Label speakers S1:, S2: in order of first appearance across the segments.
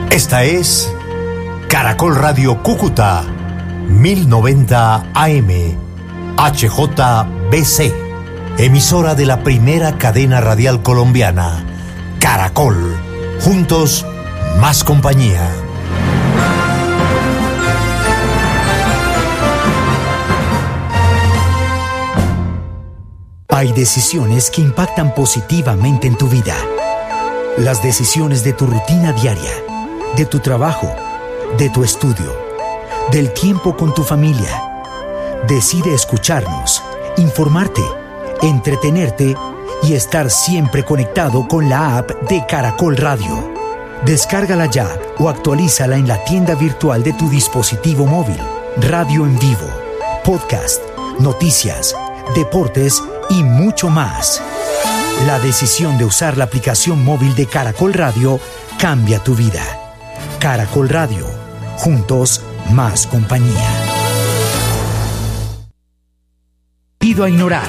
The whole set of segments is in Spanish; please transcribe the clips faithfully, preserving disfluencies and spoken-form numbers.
S1: Esta es Caracol Radio Cúcuta, mil noventa A M, H J B C, emisora de la primera cadena radial colombiana, Caracol. Juntos, más compañía.
S2: Hay decisiones que impactan positivamente en tu vida. Las decisiones de tu rutina diaria, de tu trabajo, de tu estudio, del tiempo con tu familia. Decide escucharnos, informarte, entretenerte y estar siempre conectado con la app de Caracol Radio. Descárgala ya o actualízala en la tienda virtual de tu dispositivo móvil. Radio en vivo, podcast, noticias, deportes y mucho más. La decisión de usar la aplicación móvil de Caracol Radio cambia tu vida. Caracol Radio. Juntos, más compañía. Pido a ignorar.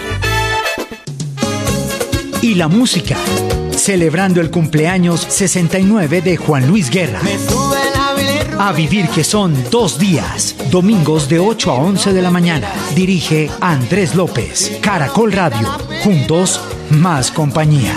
S2: Y la música. Celebrando el cumpleaños sesenta y nueve de Juan Luis Guerra. A vivir, que son dos días. Domingos de ocho a once de la mañana. Dirige Andrés López. Caracol Radio. Juntos, más compañía.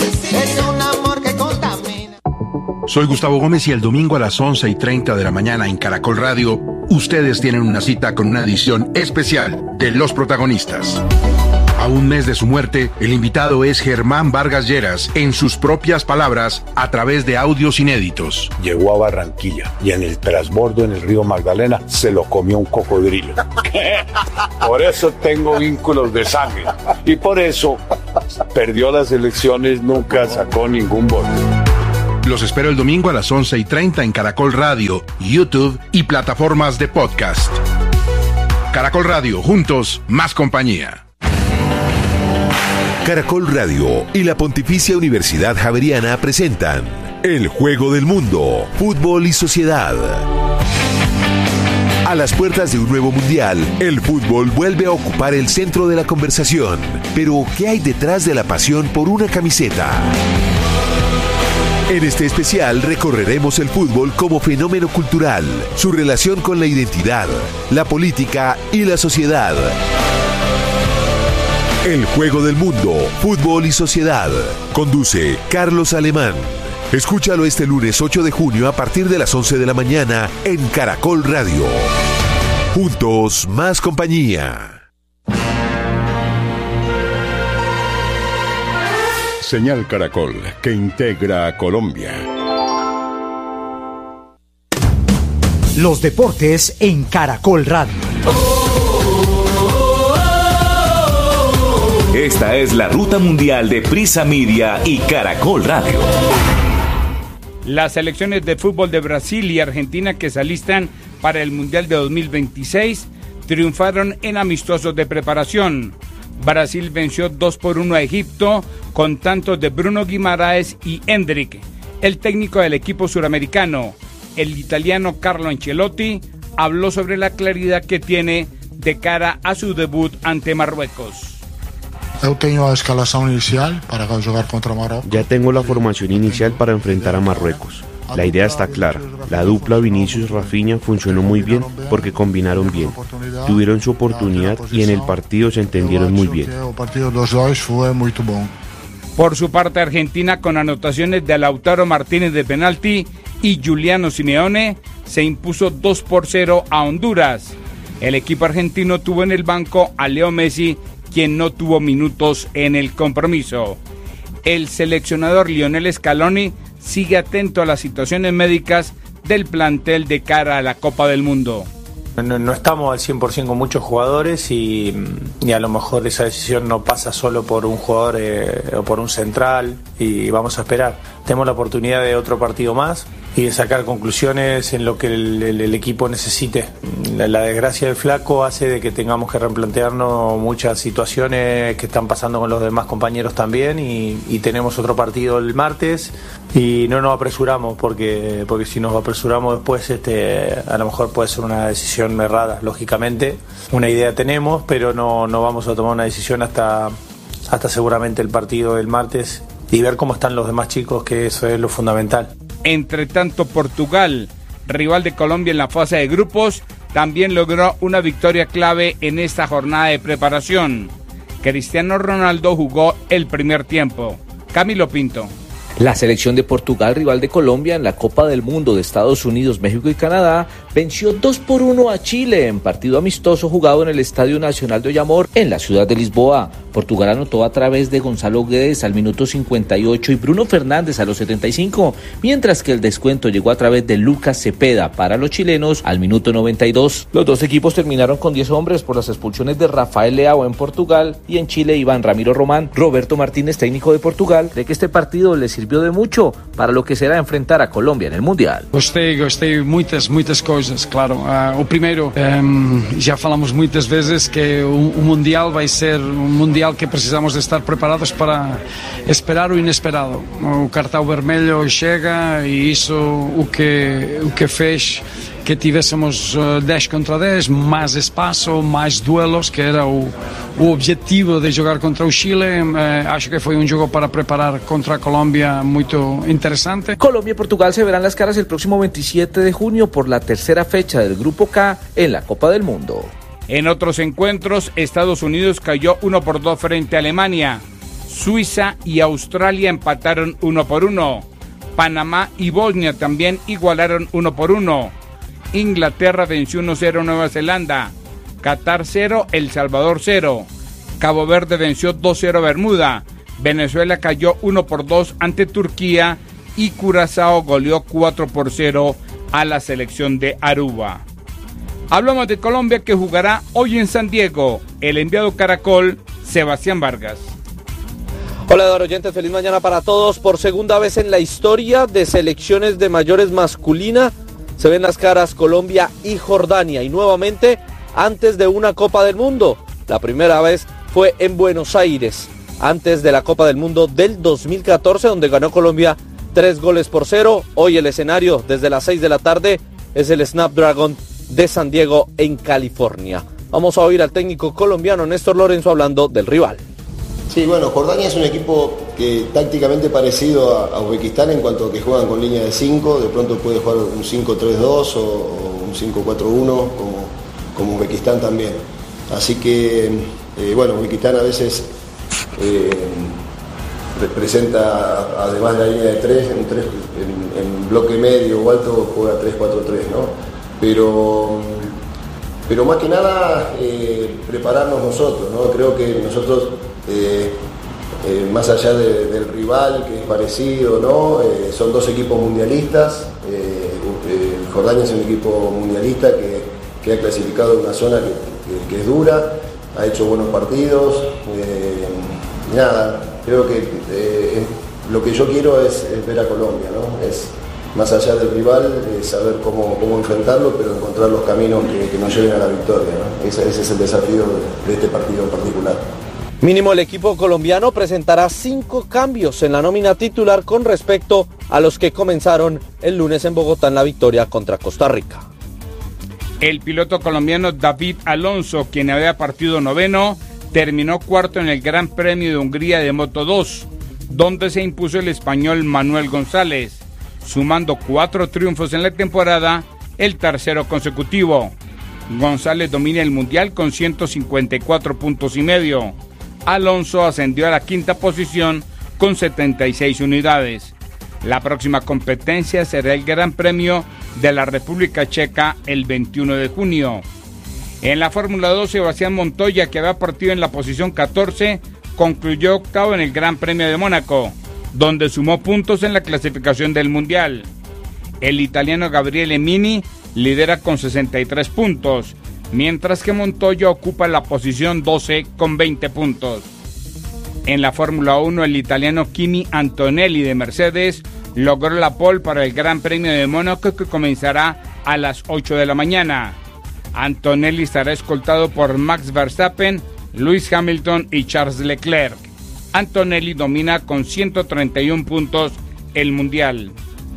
S3: Soy Gustavo Gómez y el domingo a las once y treinta de la mañana en Caracol Radio, ustedes tienen una cita con una edición especial de Los Protagonistas. A un mes de su muerte, el invitado es Germán Vargas Lleras, en sus propias palabras, a través de audios inéditos.
S4: Llegó a Barranquilla y en el transbordo en el río Magdalena se lo comió un cocodrilo. Por eso tengo vínculos de sangre y por eso perdió las elecciones, nunca sacó ningún voto.
S3: Los espero el domingo a las once y treinta en Caracol Radio, YouTube y plataformas de podcast. Caracol Radio, juntos, más compañía.
S5: Caracol Radio y la Pontificia Universidad Javeriana presentan El Juego del Mundo, Fútbol y Sociedad. A las puertas de un nuevo mundial, el fútbol vuelve a ocupar el centro de la conversación. Pero, ¿qué hay detrás de la pasión por una camiseta? En este especial recorreremos el fútbol como fenómeno cultural, su relación con la identidad, la política y la sociedad. El Juego del Mundo, Fútbol y Sociedad. Conduce Carlos Alemán. Escúchalo este lunes ocho de junio a partir de las once de la mañana en Caracol Radio. Juntos, más compañía.
S6: Señal Caracol, que integra a Colombia.
S2: Los deportes en Caracol Radio.
S7: Esta es la ruta mundial de Prisa Media y Caracol Radio.
S8: Las selecciones de fútbol de Brasil y Argentina, que se alistan para el Mundial de dos mil veintiséis, triunfaron en amistosos de preparación. Brasil venció dos por uno a Egipto con tantos de Bruno Guimaraes y Hendrick. El técnico del equipo suramericano, el italiano Carlo Ancelotti, habló sobre la claridad que tiene de cara a su debut ante Marruecos.
S9: Eu tenho a escalação inicial para jugar contra Marruecos.
S10: Ya tengo la formación inicial para enfrentar a Marruecos. La idea está clara. La dupla Vinicius-Rafinha funcionó muy bien porque combinaron bien. Tuvieron su oportunidad y en el partido se entendieron muy bien.
S9: O partido dos dois foi muito bom.
S8: Por su parte, Argentina, con anotaciones de Lautaro Martínez de penalti y Giuliano Simeone, se impuso dos por cero a Honduras. El equipo argentino tuvo en el banco a Leo Messi, quien no tuvo minutos en el compromiso. El seleccionador Lionel Scaloni sigue atento a las situaciones médicas del plantel de cara a la Copa del Mundo.
S11: No, no estamos al cien por ciento con muchos jugadores y, y a lo mejor esa decisión no pasa solo por un jugador eh, o por un central y vamos a esperar. Tenemos la oportunidad de otro partido más y de sacar conclusiones en lo que el, el, el equipo necesite. La, la desgracia del flaco hace de que tengamos que replantearnos muchas situaciones que están pasando con los demás compañeros también y, y tenemos otro partido el martes y no nos apresuramos porque, porque si nos apresuramos después este, a lo mejor puede ser una decisión errada, lógicamente. Una idea tenemos, pero no, no vamos a tomar una decisión hasta, hasta seguramente el partido del martes y ver cómo están los demás chicos, que eso es lo fundamental.
S8: Entre tanto, Portugal, rival de Colombia en la fase de grupos, también logró una victoria clave en esta jornada de preparación. Cristiano Ronaldo jugó el primer tiempo. Camilo Pinto.
S12: La selección de Portugal, rival de Colombia en la Copa del Mundo de Estados Unidos, México y Canadá, venció dos por uno a Chile en partido amistoso jugado en el Estadio Nacional de Ollamor en la ciudad de Lisboa. Portugal anotó a través de Gonzalo Guedes al minuto cincuenta y ocho y Bruno Fernández a los setenta y cinco, mientras que el descuento llegó a través de Lucas Cepeda para los chilenos al minuto noventa y dos. Los dos equipos terminaron con diez hombres por las expulsiones de Rafael Leao en Portugal y en Chile Iván Ramiro Román. Roberto Martínez, técnico de Portugal, cree que este partido le sirvió de mucho para lo que será enfrentar a Colombia en el Mundial.
S13: Gostei, gostei muitas, muitas coisas, claro. Uh, o primeiro, um, já falamos muitas vezes que o, o Mundial vai ser um Mundial que precisamos de estar preparados para esperar o inesperado. O cartão vermelho chega e isso o que, o que fez que tivéssemos uh, dez contra dez, mais espaço, mais duelos, que era o, o objetivo de jogar contra o Chile. Uh, acho que foi um jogo para preparar contra a Colômbia muito interesante.
S12: Colombia y Portugal se verán las caras el próximo veintisiete de junio por la tercera fecha del Grupo K en la Copa del Mundo.
S8: En otros encuentros, Estados Unidos cayó uno por dos frente a Alemania. Suiza y Australia empataron uno por uno. Panamá y Bosnia también igualaron uno por uno. Inglaterra venció uno cero a Nueva Zelanda. Qatar cero, El Salvador cero. Cabo Verde venció dos cero a Bermuda. Venezuela cayó uno por dos ante Turquía y Curazao goleó cuatro por cero a la selección de Aruba. Hablamos de Colombia, que jugará hoy en San Diego. El enviado Caracol, Sebastián Vargas.
S14: Hola, Eduardo oyentes, feliz mañana para todos. Por segunda vez en la historia de selecciones de mayores masculina se ven las caras Colombia y Jordania, y nuevamente antes de una Copa del Mundo. La primera vez fue en Buenos Aires, antes de la Copa del Mundo del dos mil catorce, donde ganó Colombia tres goles por cero. Hoy el escenario desde las seis de la tarde es el Snapdragon de San Diego en California. Vamos a oír al técnico colombiano Néstor Lorenzo hablando del rival.
S15: Sí, bueno, Jordania es un equipo que tácticamente parecido a, a Uzbekistán en cuanto a que juegan con línea de cinco, de pronto puede jugar un cinco tres dos o, o un cinco cuatro uno como, como Uzbekistán también. Así que, eh, bueno, Uzbekistán a veces eh, representa, además de la línea de tres, en, tres en, en bloque medio o alto juega tres cuatro tres, ¿no? Pero, pero más que nada eh, prepararnos nosotros, ¿no? Creo que nosotros... Eh, eh, más allá de, del rival, que es parecido, ¿no? Eh, son dos equipos mundialistas. eh, eh, Jordania es un equipo mundialista que, que ha clasificado en una zona que, que, que es dura, ha hecho buenos partidos. Eh, nada, creo que eh, lo que yo quiero es, es ver a Colombia, ¿no? Es, más allá del rival, eh, saber cómo, cómo enfrentarlo, pero encontrar los caminos que, que nos lleven a la victoria, ¿no? Ese, ese es el desafío de, de este partido en particular.
S14: Mínimo el equipo colombiano presentará cinco cambios en la nómina titular con respecto a los que comenzaron el lunes en Bogotá en la victoria contra Costa Rica.
S8: El piloto colombiano David Alonso, quien había partido noveno, terminó cuarto en el Gran Premio de Hungría de Moto dos, donde se impuso el español Manuel González, sumando cuatro triunfos en la temporada, el tercero consecutivo. González domina el mundial con ciento cincuenta y cuatro puntos y medio. Alonso ascendió a la quinta posición con setenta y seis unidades. La próxima competencia será el Gran Premio de la República Checa el veintiuno de junio. En la Fórmula dos, Sebastián Montoya, que había partido en la posición catorce, concluyó octavo en el Gran Premio de Mónaco, donde sumó puntos en la clasificación del Mundial. El italiano Gabriele Mini lidera con sesenta y tres puntos, mientras que Montoya ocupa la posición doce con veinte puntos. En la Fórmula uno, el italiano Kimi Antonelli de Mercedes logró la pole para el Gran Premio de Mónaco, que comenzará a las ocho de la mañana. Antonelli estará escoltado por Max Verstappen, Lewis Hamilton y Charles Leclerc. Antonelli domina con ciento treinta y uno puntos el Mundial.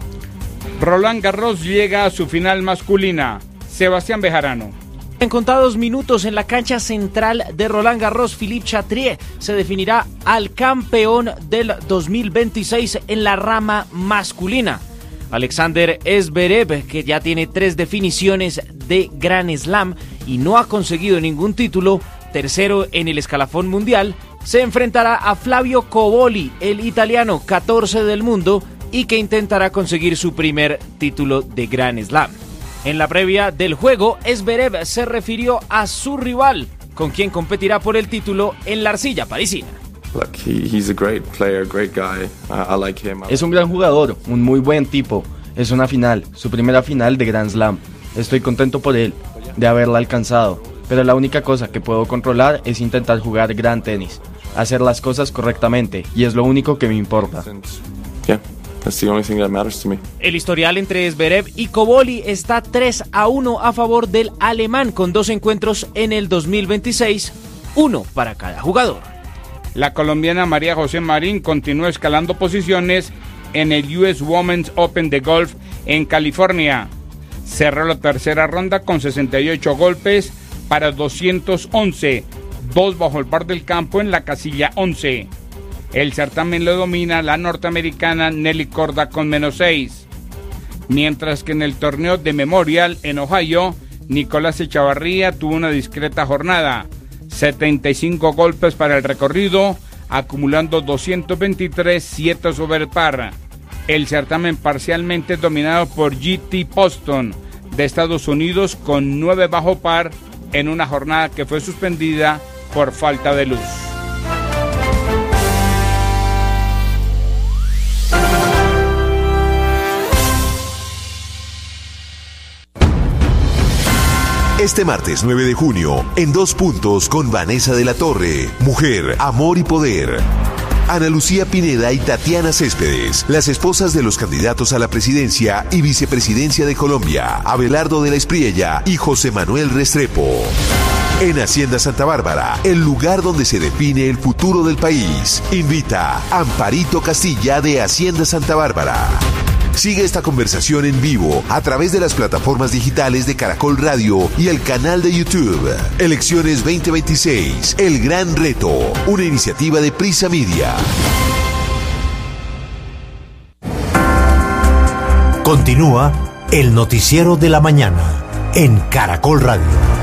S8: Roland Garros llega a su final masculina. Sebastián Bejarano.
S16: En contados minutos en la cancha central de Roland Garros, Philippe Chatrier se definirá al campeón del dos mil veintiséis en la rama masculina. Alexander Zverev, que ya tiene tres definiciones de Grand Slam y no ha conseguido ningún título, tercero en el escalafón mundial, se enfrentará a Flavio Cobolli, el italiano catorce del mundo, y que intentará conseguir su primer título de Grand Slam. En la previa del juego, Zverev se refirió a su rival, con quien competirá por el título en la arcilla parisina.
S17: Look, he, he's a great player, great guy. I, I like him.
S18: Es un gran jugador, un muy buen tipo. Es una final, su primera final de Grand Slam. Estoy contento por él, de haberla alcanzado. Pero la única cosa que puedo controlar es intentar jugar gran tenis, hacer las cosas correctamente, y es lo único que me importa.
S17: Yeah. That's the only thing that matters to me.
S16: El historial entre Zverev y Cobolli está tres a uno a favor del alemán, con dos encuentros en el dos mil veintiséis, uno para cada jugador.
S8: La colombiana María José Marín continúa escalando posiciones en el U S Women's Open de golf en California. Cerró la tercera ronda con sesenta y ocho golpes para doscientos once, dos bajo el par del campo en la casilla once. El certamen lo domina la norteamericana Nelly Korda con menos seis. Mientras que en el torneo de Memorial en Ohio, Nicolás Echavarría tuvo una discreta jornada. setenta y cinco golpes para el recorrido, acumulando doscientos veintitrés, siete sobre el par. El certamen parcialmente dominado por G T Poston de Estados Unidos con nueve bajo par en una jornada que fue suspendida por falta de luz.
S5: Este martes nueve de junio, en Dos Puntos con Vanessa de la Torre, Mujer, Amor y Poder. Ana Lucía Pineda y Tatiana Céspedes, las esposas de los candidatos a la presidencia y vicepresidencia de Colombia, Abelardo de la Espriella y José Manuel Restrepo. En Hacienda Santa Bárbara, el lugar donde se define el futuro del país. Invita Amparito Castilla de Hacienda Santa Bárbara. Sigue esta conversación en vivo a través de las plataformas digitales de Caracol Radio y el canal de YouTube. Elecciones veinte veintiséis, El Gran Reto, una iniciativa de Prisa Media.
S1: Continúa el noticiero de la mañana en Caracol Radio.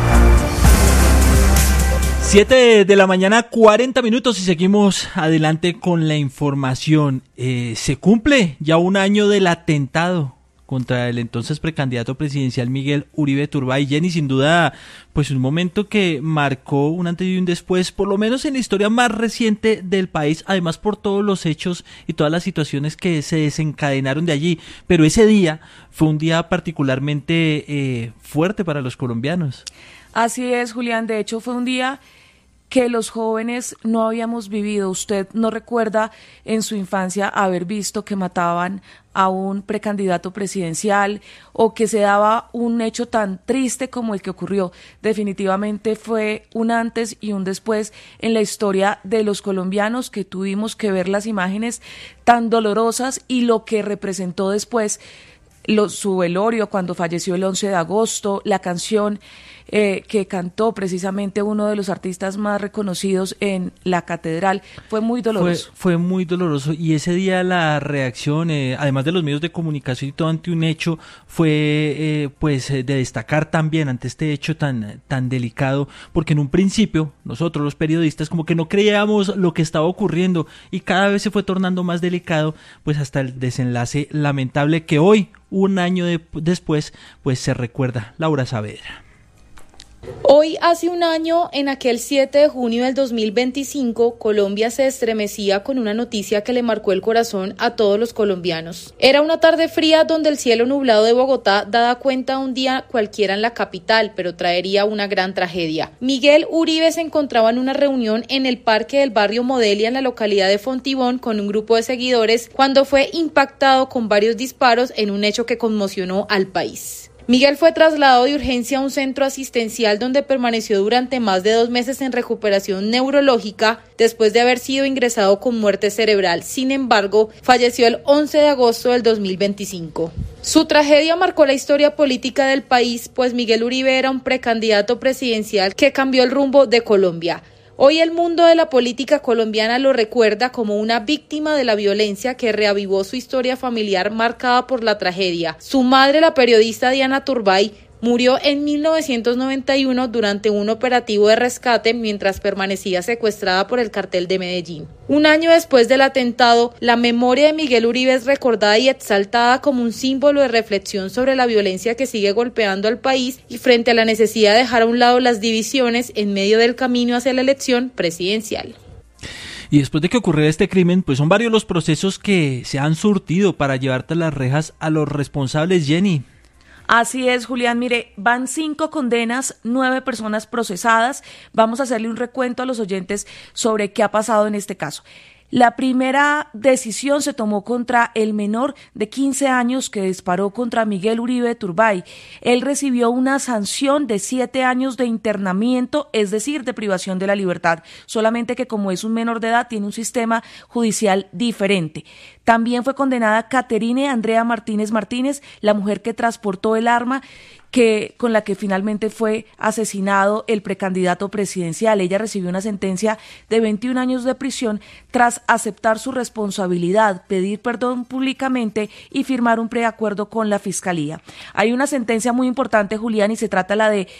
S19: Siete de la mañana, cuarenta minutos, y seguimos adelante con la información. Eh, se cumple ya un año del atentado contra el entonces precandidato presidencial Miguel Uribe Turbay. Jenny, sin duda, pues un momento que marcó un antes y un después, por lo menos en la historia más reciente del país, además por todos los hechos y todas las situaciones que se desencadenaron de allí. Pero ese día fue un día particularmente eh, fuerte para los colombianos.
S20: Así es, Julián. De hecho, fue un día que los jóvenes no habíamos vivido. Usted no recuerda en su infancia haber visto que mataban a un precandidato presidencial o que se daba un hecho tan triste como el que ocurrió. Definitivamente fue un antes y un después en la historia de los colombianos, que tuvimos que ver las imágenes tan dolorosas y lo que representó después lo, su velorio cuando falleció el once de agosto, la canción Eh, que cantó precisamente uno de los artistas más reconocidos en la catedral. Fue muy doloroso.
S19: Fue, fue muy doloroso, y ese día la reacción, eh, además de los medios de comunicación y todo ante un hecho, fue eh, pues de destacar también ante este hecho tan, tan delicado, porque en un principio nosotros los periodistas como que no creíamos lo que estaba ocurriendo, y cada vez se fue tornando más delicado, pues hasta el desenlace lamentable que hoy, un año de, después, pues se recuerda. Laura Saavedra.
S21: Hoy, hace un año, en aquel siete de junio del dos mil veinticinco, Colombia se estremecía con una noticia que le marcó el corazón a todos los colombianos. Era una tarde fría donde el cielo nublado de Bogotá daba cuenta de un día cualquiera en la capital, pero traería una gran tragedia. Miguel Uribe se encontraba en una reunión en el parque del barrio Modelia, en la localidad de Fontibón, con un grupo de seguidores, cuando fue impactado con varios disparos en un hecho que conmocionó al país. Miguel fue trasladado de urgencia a un centro asistencial donde permaneció durante más de dos meses en recuperación neurológica después de haber sido ingresado con muerte cerebral. Sin embargo, falleció el once de agosto del dos mil veinticinco. Su tragedia marcó la historia política del país, pues Miguel Uribe era un precandidato presidencial que cambió el rumbo de Colombia. Hoy el mundo de la política colombiana lo recuerda como una víctima de la violencia que reavivó su historia familiar marcada por la tragedia. Su madre, la periodista Diana Turbay, murió en mil novecientos noventa y uno durante un operativo de rescate mientras permanecía secuestrada por el cartel de Medellín. Un año después del atentado, la memoria de Miguel Uribe es recordada y exaltada como un símbolo de reflexión sobre la violencia que sigue golpeando al país y frente a la necesidad de dejar a un lado las divisiones en medio del camino hacia la elección presidencial.
S19: Y después de que ocurriera este crimen, pues son varios los procesos que se han surtido para llevar tras las rejas a los responsables, Jenny.
S20: Así es, Julián. Mire, van cinco condenas, nueve personas procesadas. Vamos a hacerle un recuento a los oyentes sobre qué ha pasado en este caso. La primera decisión se tomó contra el menor de quince años que disparó contra Miguel Uribe Turbay. Él recibió una sanción de siete años de internamiento, es decir, de privación de la libertad, solamente que como es un menor de edad tiene un sistema judicial diferente. También fue condenada Caterine Andrea Martínez Martínez, la mujer que transportó el arma que con la que finalmente fue asesinado el precandidato presidencial. Ella recibió una sentencia de veintiún años de prisión tras aceptar su responsabilidad, pedir perdón públicamente y firmar un preacuerdo con la Fiscalía. Hay una sentencia muy importante, Julián, y se trata la de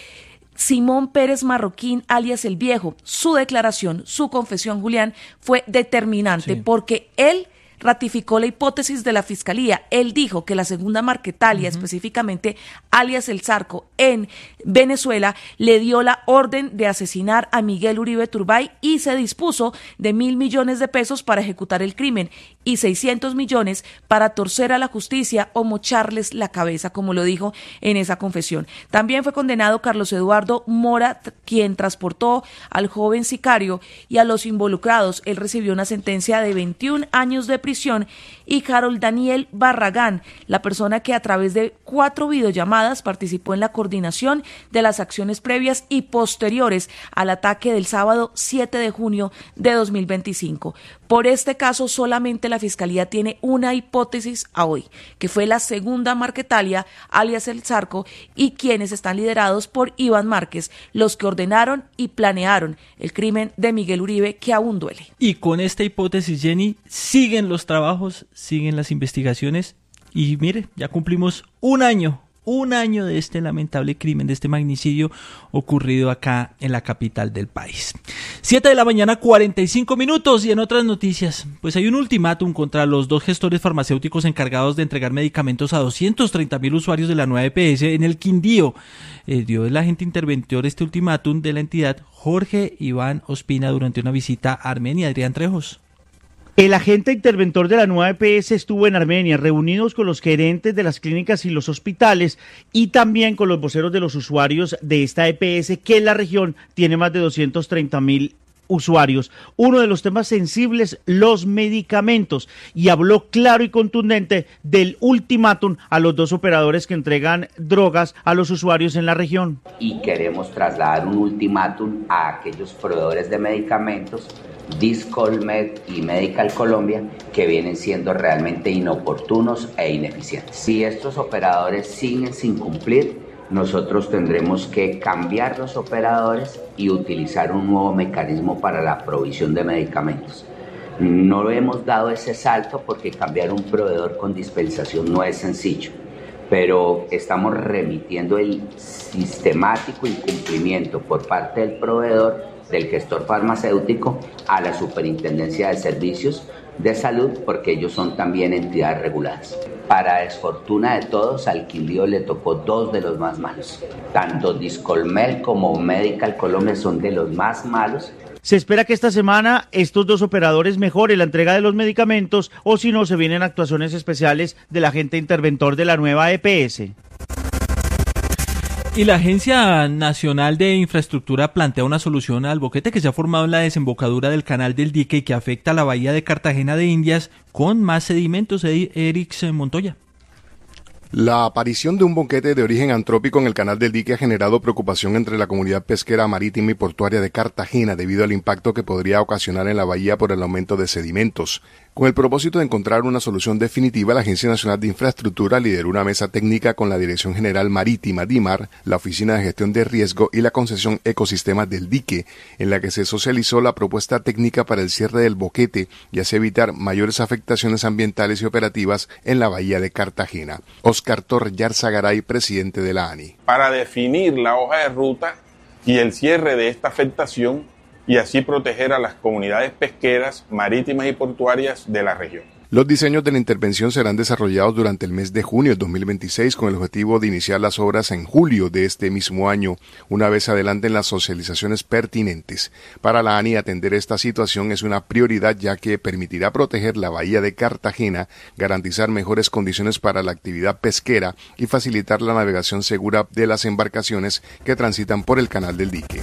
S20: Simón Pérez Marroquín, alias El Viejo. Su declaración, su confesión, Julián, fue determinante, sí, porque él ratificó la hipótesis de la Fiscalía. Él dijo que la segunda Marquetalia, uh-huh. específicamente alias El Zarco, en Venezuela, le dio la orden de asesinar a Miguel Uribe Turbay y se dispuso de mil millones de pesos para ejecutar el crimen y seiscientos millones para torcer a la justicia o mocharles la cabeza, como lo dijo en esa confesión. También fue condenado Carlos Eduardo Mora, quien transportó al joven sicario, y a los involucrados. Él recibió una sentencia de veintiún años de prisión, y Harold Daniel Barragán, la persona que a través de cuatro videollamadas participó en la coordinación de las acciones previas y posteriores al ataque del sábado siete de junio de dos mil veinticinco. Por este caso solamente la Fiscalía tiene una hipótesis a hoy, que fue la segunda Marquetalia, alias El Zarco, y quienes están liderados por Iván Márquez, los que ordenaron y planearon el crimen de Miguel Uribe, que aún duele.
S19: Y con esta hipótesis, Jenny, siguen los trabajos, siguen las investigaciones, y mire, ya cumplimos un año, un año de este lamentable crimen, de este magnicidio ocurrido acá en la capital del país. Siete de la mañana, cuarenta y cinco minutos, y en otras noticias, pues hay un ultimátum contra los dos gestores farmacéuticos encargados de entregar medicamentos a doscientos treinta mil usuarios de la nueva E P S en el Quindío. Eh, dio el agente interventor este ultimátum de la entidad, Jorge Iván Ospina, durante una visita a Armenia. Adrián Trejos.
S4: El agente interventor de la nueva E P S estuvo en Armenia, reunidos con los gerentes de las clínicas y los hospitales y también con los voceros de los usuarios de esta E P S, que en la región tiene más de doscientos treinta mil usuarios. Uno de los temas sensibles, los medicamentos, y habló claro y contundente del ultimátum a los dos operadores que entregan drogas a los usuarios en la región.
S22: Y queremos trasladar un ultimátum a aquellos proveedores de medicamentos, Discolmed y Medical Colombia, que vienen siendo realmente inoportunos e ineficientes. Si estos operadores siguen sin cumplir, nosotros tendremos que cambiar los operadores y utilizar un nuevo mecanismo para la provisión de medicamentos. No hemos dado ese salto porque cambiar un proveedor con dispensación no es sencillo, pero estamos remitiendo el sistemático incumplimiento por parte del proveedor, del gestor farmacéutico, a la Superintendencia de Servicios de Salud, porque ellos son también entidades reguladas. Para desfortuna de todos, al Quindío le tocó dos de los más malos. Tanto Discolmel como Medical Colombia son de los más malos.
S4: Se espera que esta semana estos dos operadores mejoren la entrega de los medicamentos, o si no, se vienen actuaciones especiales del agente interventor de la nueva E P S.
S19: Y la Agencia Nacional de Infraestructura plantea una solución al boquete que se ha formado en la desembocadura del Canal del Dique y que afecta a la bahía de Cartagena de Indias con más sedimentos. Erix Montoya.
S23: La aparición de un boquete de origen antrópico en el Canal del Dique ha generado preocupación entre la comunidad pesquera marítima y portuaria de Cartagena debido al impacto que podría ocasionar en la bahía por el aumento de sedimentos. Con el propósito de encontrar una solución definitiva, la Agencia Nacional de Infraestructura lideró una mesa técnica con la Dirección General Marítima DIMAR, la Oficina de Gestión de Riesgo y la concesión Ecosistemas del Dique, en la que se socializó la propuesta técnica para el cierre del boquete y así evitar mayores afectaciones ambientales y operativas en la bahía de Cartagena. Oscar Torrellar Zagaray, presidente de la ANI.
S2: Para definir la hoja de ruta y el cierre de esta afectación y así proteger a las comunidades pesqueras, marítimas y portuarias de la región.
S23: Los diseños de la intervención serán desarrollados durante el mes de junio de dos mil veintiséis con el objetivo de iniciar las obras en julio de este mismo año, una vez adelanten las socializaciones pertinentes. Para la ANI, atender esta situación es una prioridad ya que permitirá proteger la bahía de Cartagena, garantizar mejores condiciones para la actividad pesquera y facilitar la navegación segura de las embarcaciones que transitan por el canal del dique.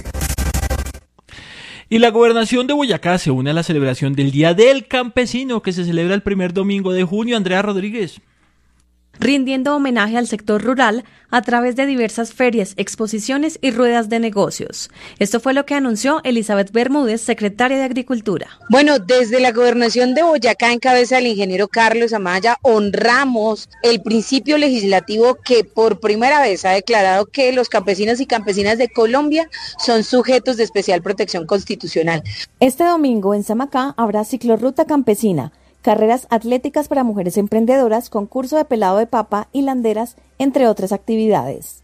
S19: Y la gobernación de Boyacá se une a la celebración del Día del Campesino, que se celebra el primer domingo de junio. Andrea Rodríguez.
S3: Rindiendo homenaje al sector rural a través de diversas ferias, exposiciones y ruedas de negocios. Esto fue lo que anunció Elizabeth Bermúdez, secretaria de Agricultura.
S6: Bueno, desde la gobernación de Boyacá, en cabeza del ingeniero Carlos Amaya, honramos el principio legislativo que por primera vez ha declarado que los campesinos y campesinas de Colombia son sujetos de especial protección constitucional.
S3: Este domingo en Samacá habrá ciclorruta campesina, carreras atléticas para mujeres emprendedoras, concurso de pelado de papa y landeras, entre otras actividades.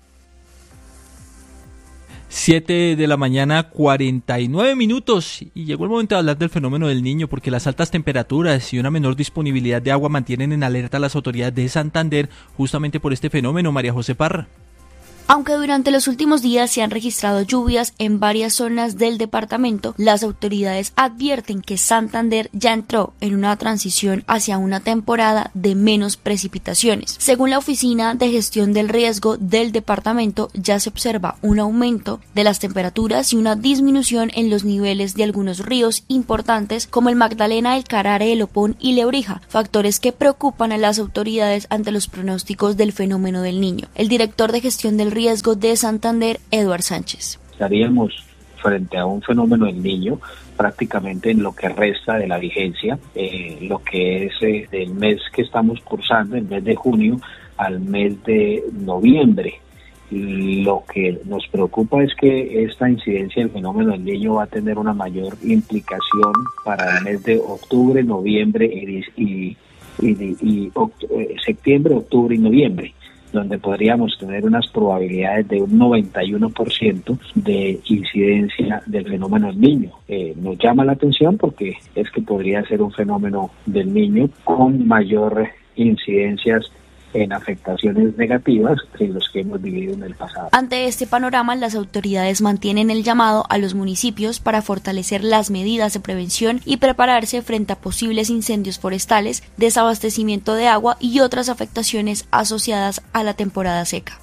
S19: siete de la mañana, cuarenta y nueve minutos, y llegó el momento de hablar del fenómeno del Niño, porque las altas temperaturas y una menor disponibilidad de agua mantienen en alerta a las autoridades de Santander justamente por este fenómeno. María José Parra.
S24: Aunque durante los últimos días se han registrado lluvias en varias zonas del departamento, las autoridades advierten que Santander ya entró en una transición hacia una temporada de menos precipitaciones. Según la Oficina de Gestión del Riesgo del departamento, ya se observa un aumento de las temperaturas y una disminución en los niveles de algunos ríos importantes como el Magdalena, el Carare, el Opón y Lebrija, factores que preocupan a las autoridades ante los pronósticos del fenómeno del Niño. El director de Gestión del Riesgo de Santander, Eduard Sánchez.
S25: Estaríamos frente a un fenómeno del Niño prácticamente en lo que resta de la vigencia, eh, lo que es eh, del mes que estamos cursando, el mes de junio al mes de noviembre. Lo que nos preocupa es que esta incidencia del fenómeno del Niño va a tener una mayor implicación para el mes de octubre, noviembre y, y, y, y oct- eh, septiembre, octubre y noviembre, donde podríamos tener unas probabilidades de un noventa y uno por ciento de incidencia del fenómeno del Niño. Eh, nos llama la atención porque es que podría ser un fenómeno del Niño con mayor incidencias en afectaciones negativas que los que hemos vivido en el pasado.
S24: Ante este panorama, las autoridades mantienen el llamado a los municipios para fortalecer las medidas de prevención y prepararse frente a posibles incendios forestales, desabastecimiento de agua y otras afectaciones asociadas a la temporada seca.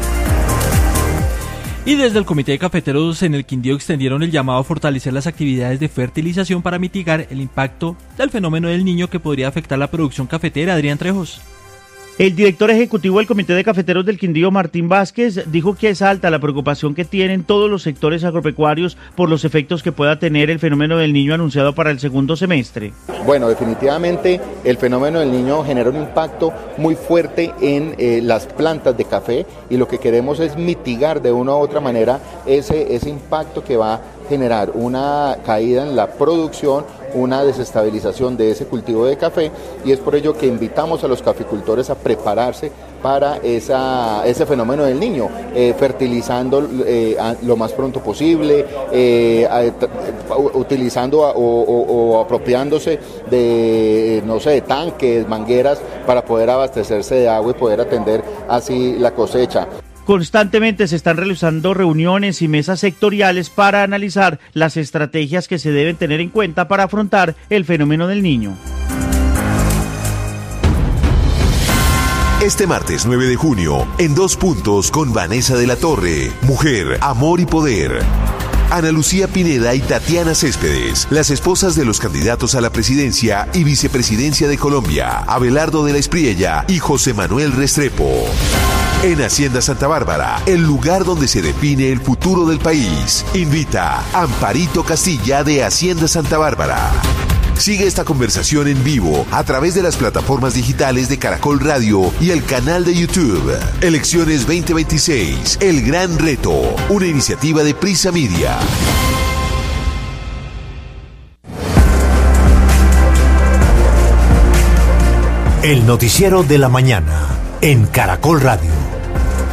S19: Y desde el Comité de Cafeteros en el Quindío extendieron el llamado a fortalecer las actividades de fertilización para mitigar el impacto del fenómeno del Niño que podría afectar la producción cafetera. Adrián Trejos.
S4: El director ejecutivo del Comité de Cafeteros del Quindío, Martín Vázquez, dijo que es alta la preocupación que tienen todos los sectores agropecuarios por los efectos que pueda tener el fenómeno del Niño anunciado para el segundo semestre.
S26: Bueno, definitivamente el fenómeno del Niño genera un impacto muy fuerte en eh, las plantas de café y lo que queremos es mitigar de una u otra manera ese, ese impacto que va a generar una caída en la producción, una desestabilización de ese cultivo de café, y es por ello que invitamos a los caficultores a prepararse para esa, ese fenómeno del Niño, eh, fertilizando eh, a, lo más pronto posible, eh, a, a, utilizando a, o, o, o apropiándose de, no sé, de tanques, mangueras, para poder abastecerse de agua y poder atender así la cosecha.
S4: Constantemente se están realizando reuniones y mesas sectoriales para analizar las estrategias que se deben tener en cuenta para afrontar el fenómeno del Niño.
S5: Este martes nueve de junio, en Dos Puntos con Vanessa de la Torre, Mujer, Amor y Poder. Ana Lucía Pineda y Tatiana Céspedes, las esposas de los candidatos a la presidencia y vicepresidencia de Colombia, Abelardo de la Espriella y José Manuel Restrepo. En Hacienda Santa Bárbara, el lugar donde se define el futuro del país. Invita Amparito Castilla de Hacienda Santa Bárbara. Sigue esta conversación en vivo a través de las plataformas digitales de Caracol Radio y el canal de YouTube. Elecciones veinte veintiséis, el gran reto, una iniciativa de Prisa Media.
S1: El noticiero de la mañana en Caracol Radio.